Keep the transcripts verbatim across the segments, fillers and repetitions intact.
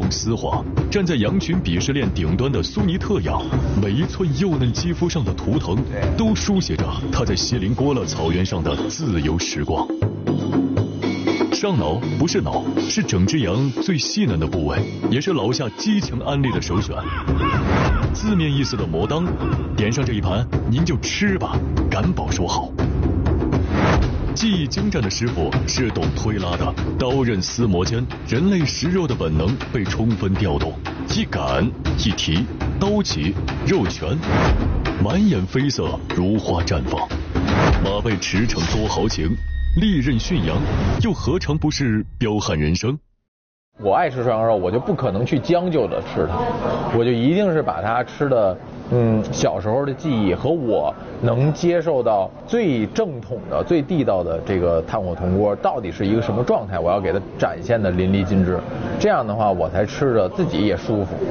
程丝滑。站在羊群鄙视链顶端的苏尼特羊，每一寸幼嫩肌肤上的图腾，都书写着他在锡林郭勒草原上的自由时光。上脑不是脑，是整只羊最细嫩的部位，也是老夏激情安利的首选。字面意思的魔当，点上这一盘，您就吃吧，敢保说好。技艺精湛的师傅是懂推拉的，刀刃撕磨间，人类食肉的本能被充分调动。一赶一提，刀起肉全，满眼绯色如花绽放。马背驰骋多豪情，利刃驯羊，又何尝不是彪悍人生？ 我爱吃涮羊肉，我就不可能去将就着吃它，我就一定是把它吃的，嗯，小时候的记忆和我能接受到最正统的、最地道的这个炭火铜锅到底是一个什么状态，我要给它展现的淋漓尽致。这样的话，我才吃着自己也舒服。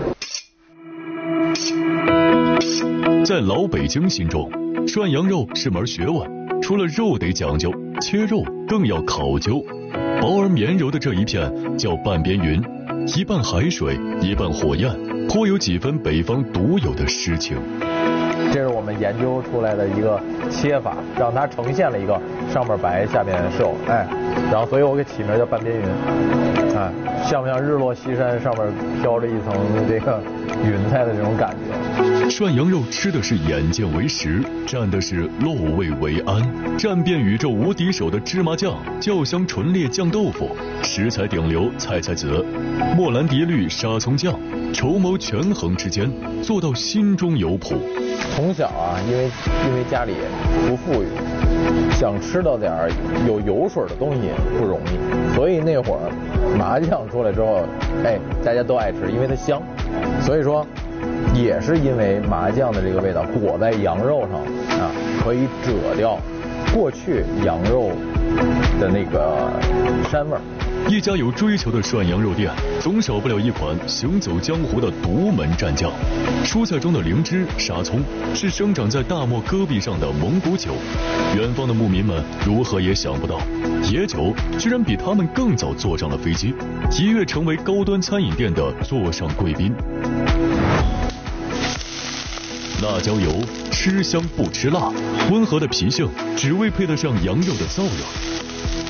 在老北京心中，涮羊肉是门学问，除了肉得讲究，切肉更要考究。薄而绵柔的这一片叫半边云，一半海水，一半火焰，颇有几分北方独有的诗情。 这是我们研究出来的一个切法，让它呈现了一个上面白下面瘦，哎，然后所以我给起名叫半边云，哎，像不像日落西山上面飘着一层这个云彩的这种感觉？ 涮羊肉吃的是眼见为实，蘸的是肉味为安，蘸遍宇宙无敌手的芝麻酱、酱香纯烈酱豆腐，食材顶流菜菜籽、莫兰迪绿沙葱酱，筹谋权衡之间，做到心中有谱。 从小啊，因为因为家里不富裕，想吃到点儿有油水的东西不容易，所以那会儿麻酱出来之后，哎，大家都爱吃，因为它香。所以说，也是因为麻酱的这个味道裹在羊肉上啊，可以遮掉过去羊肉的那个膻味儿。 一家有追求的涮羊肉店，总少不了一款行走江湖的独门蘸酱。蔬菜中的灵芝、沙葱是生长在大漠戈壁上的蒙古酒，远方的牧民们如何也想不到，野酒居然比他们更早坐上了飞机，一跃成为高端餐饮店的座上贵宾。辣椒油吃香不吃辣，温和的脾性只为配得上羊肉的燥热。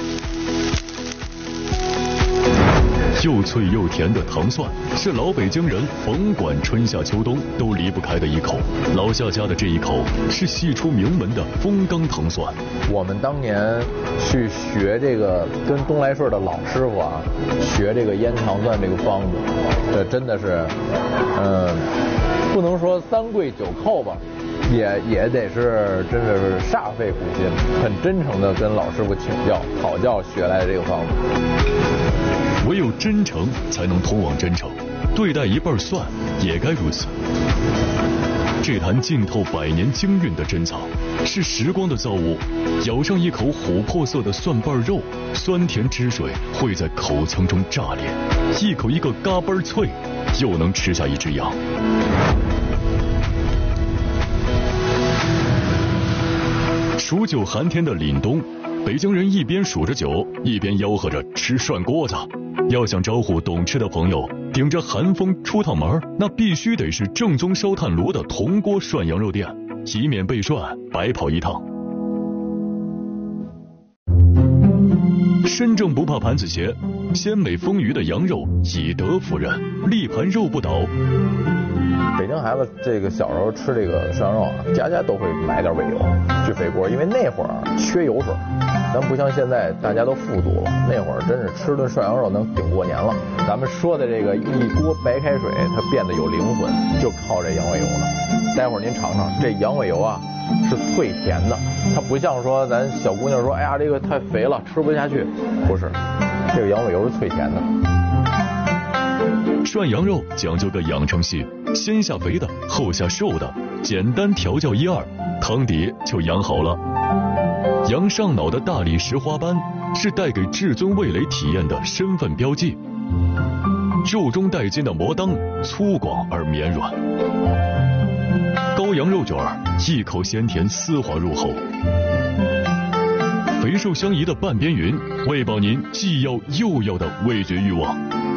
又脆又甜的糖蒜是老北京人甭管春夏秋冬都离不开的一口。老夏家的这一口是系出名门的风干糖蒜。 我们当年去学这个跟东来顺的老师傅啊学这个腌糖蒜这个方子，这真的是嗯不能说三跪九叩吧，也也得是真的是煞费苦心，很真诚的跟老师傅请教讨教学来的这个方子。 唯有真诚才能通往真诚，对待一瓣蒜也该如此。这坛浸透百年经韵的珍藏，是时光的造物。咬上一口琥珀色的蒜瓣肉，酸甜汁水会在口腔中炸裂，一口一个嘎嘣脆，又能吃下一只羊。数九寒天的凛冬，北京人一边数着酒，一边吆喝着吃涮锅子。要想招呼懂吃的朋友，顶着寒风出趟门，那必须得是正宗烧炭炉的铜锅涮羊肉店，以免被涮白跑一趟。身正不怕盘子斜，鲜美丰腴的羊肉以德服人，立盘肉不倒。 北京孩子这个小时候吃这个涮羊肉啊，家家都会买点尾油去肥锅，因为那会儿缺油水，咱不像现在大家都富足了，那会儿真是吃顿涮羊肉能顶过年了。咱们说的这个一锅白开水，它变得有灵魂，就靠这羊尾油了。待会儿您尝尝，这羊尾油啊是脆甜的，它不像说咱小姑娘说，哎呀这个太肥了吃不下去，不是，这个羊尾油是脆甜的。 涮羊肉讲究个养成系，先下肥的，后下瘦的，简单调教一二，汤底就养好了。羊上脑的大理石花斑是带给至尊味蕾体验的身份标记。肉中带筋的魔当粗犷而绵软，羔羊肉卷一口鲜甜丝滑入喉，肥瘦相宜的半边云喂饱您既要又要的味觉欲望。